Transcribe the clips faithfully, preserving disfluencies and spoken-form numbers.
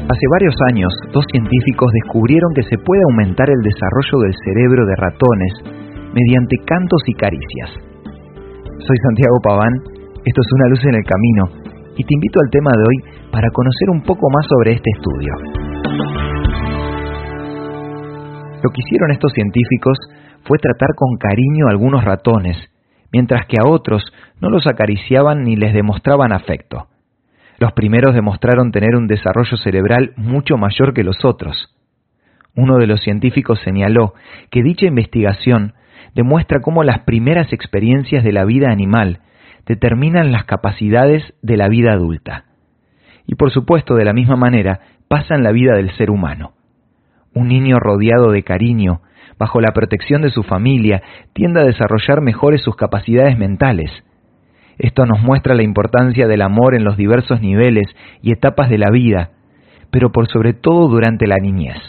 Hace varios años, dos científicos descubrieron que se puede aumentar el desarrollo del cerebro de ratones mediante cantos y caricias. Soy Santiago Paván, esto es Una luz en el camino, y te invito al tema de hoy para conocer un poco más sobre este estudio. Lo que hicieron estos científicos fue tratar con cariño a algunos ratones, mientras que a otros no los acariciaban ni les demostraban afecto. Los primeros demostraron tener un desarrollo cerebral mucho mayor que los otros. Uno de los científicos señaló que dicha investigación demuestra cómo las primeras experiencias de la vida animal determinan las capacidades de la vida adulta. Y por supuesto, de la misma manera, pasa en la vida del ser humano. Un niño rodeado de cariño, bajo la protección de su familia, tiende a desarrollar mejores sus capacidades mentales. Esto nos muestra la importancia del amor en los diversos niveles y etapas de la vida, pero por sobre todo durante la niñez.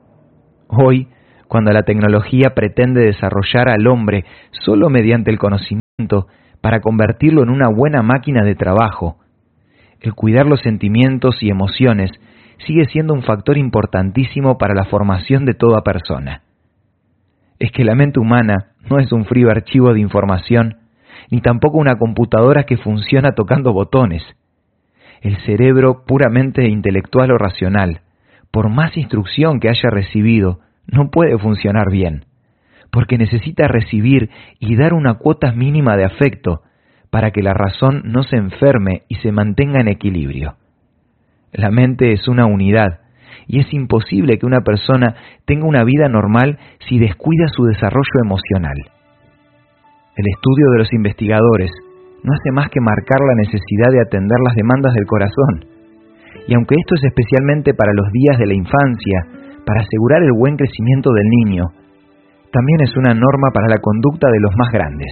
Hoy, cuando la tecnología pretende desarrollar al hombre solo mediante el conocimiento para convertirlo en una buena máquina de trabajo, el cuidar los sentimientos y emociones sigue siendo un factor importantísimo para la formación de toda persona. Es que la mente humana no es un frío archivo de información, ni tampoco una computadora que funciona tocando botones. El cerebro puramente intelectual o racional, por más instrucción que haya recibido, no puede funcionar bien, porque necesita recibir y dar una cuota mínima de afecto para que la razón no se enferme y se mantenga en equilibrio. La mente es una unidad, y es imposible que una persona tenga una vida normal si descuida su desarrollo emocional. El estudio de los investigadores no hace más que marcar la necesidad de atender las demandas del corazón. Y aunque esto es especialmente para los días de la infancia, para asegurar el buen crecimiento del niño, también es una norma para la conducta de los más grandes.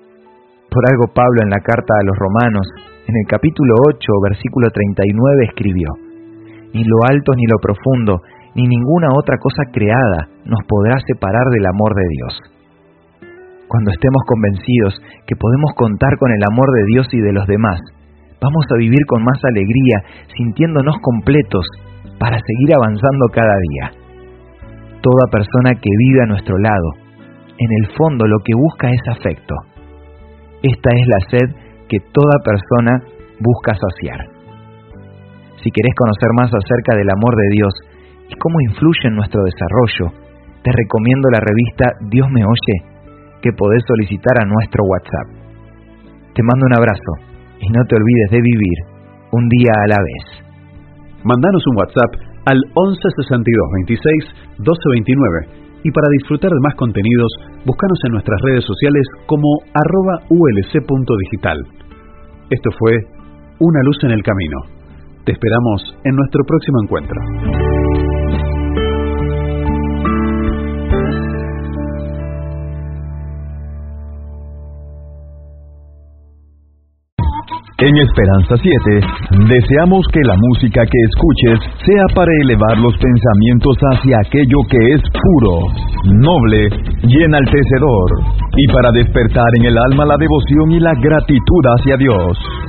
Por algo Pablo en la carta a los Romanos, en el capítulo ocho, versículo treinta y nueve, escribió: «Ni lo alto ni lo profundo, ni ninguna otra cosa creada nos podrá separar del amor de Dios». Cuando estemos convencidos que podemos contar con el amor de Dios y de los demás, vamos a vivir con más alegría, sintiéndonos completos para seguir avanzando cada día. Toda persona que vive a nuestro lado, en el fondo lo que busca es afecto. Esta es la sed que toda persona busca saciar. Si querés conocer más acerca del amor de Dios y cómo influye en nuestro desarrollo, te recomiendo la revista Dios me oye, que podés solicitar a nuestro WhatsApp. Te mando un abrazo y no te olvides de vivir un día a la vez. Mandanos un WhatsApp al once sesenta y dos veintiséis doce veintinueve y para disfrutar de más contenidos, búscanos en nuestras redes sociales como arroba ulc.digital. Esto fue Una luz en el camino. Te esperamos en nuestro próximo encuentro. En Esperanza siete, deseamos que la música que escuches sea para elevar los pensamientos hacia aquello que es puro, noble y enaltecedor, y para despertar en el alma la devoción y la gratitud hacia Dios.